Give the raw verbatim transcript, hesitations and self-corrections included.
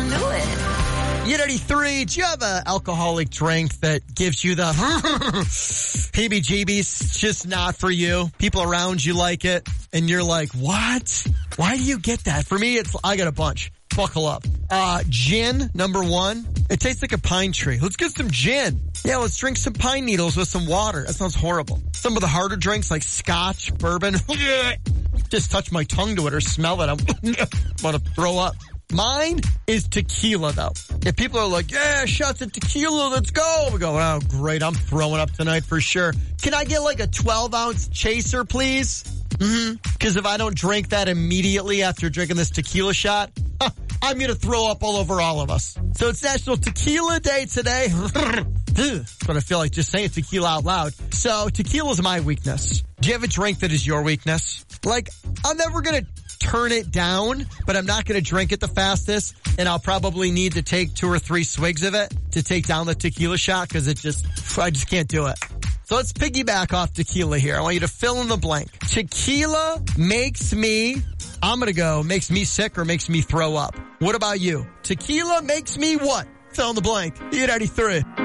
knew it. E eighty-three, do you have an alcoholic drink that gives you the heebie-jeebies? It's just not for you. People around you like it, and you're like, what? Why do you get that? For me, it's I got a bunch. Buckle up. Uh, gin, number one. It tastes like a pine tree. Let's get some gin. Yeah, let's drink some pine needles with some water. That sounds horrible. Some of the harder drinks like scotch, bourbon. Just touch my tongue to it or smell it. I'm want to throw up. Mine is tequila, though. If people are like, yeah, shots of tequila, let's go. We go, oh, great, I'm throwing up tonight for sure. Can I get like a twelve-ounce chaser, please? Mm-hmm. Because if I don't drink that immediately after drinking this tequila shot, huh, I'm going to throw up all over all of us. So it's National Tequila Day today. But I feel like just saying tequila out loud. So tequila is my weakness. Do you have a drink that is your weakness? Like, I'm never going to turn it down, but I'm not going to drink it the fastest, and I'll probably need to take two or three swigs of it to take down the tequila shot because it just, I just can't do it. So let's piggyback off tequila here. I want you to fill in the blank. Tequila makes me, I'm going to go, makes me sick or makes me throw up. What about you? Tequila makes me what? Fill in the blank. E eighty-three.